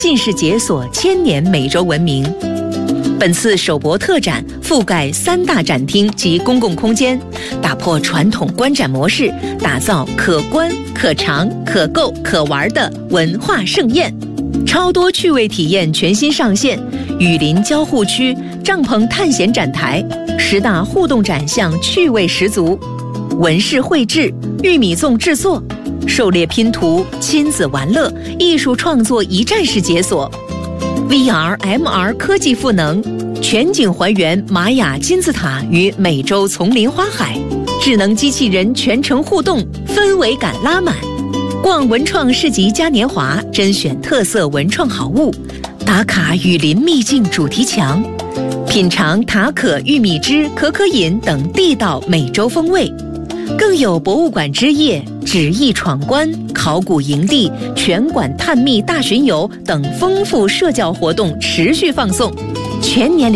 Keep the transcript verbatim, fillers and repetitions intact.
进士解锁千年美洲文明。本次首博特展覆盖三大展厅及公共空间，打破传统观展模式，打造可观、可尝、可购、可玩的文化盛宴。超多趣味体验全新上线，雨林交互区、帐篷探险展台、十大互动展项趣味十足，纹饰绘制、玉米粽制作、狩猎拼图、亲子玩乐、艺术创作一站式解锁。V R、M R 科技赋能，全景还原玛雅金字塔与美洲丛林花海，智能机器人全程互动，氛围感拉满。逛文创市集嘉年华，甄选特色文创好物，打卡雨林秘境主题墙，品尝塔可玉米汁、可可饮等地道美洲风味。更有博物馆之夜、纸艺闯关、考古营地、全馆探秘大巡游等丰富社交活动持续放送，全年龄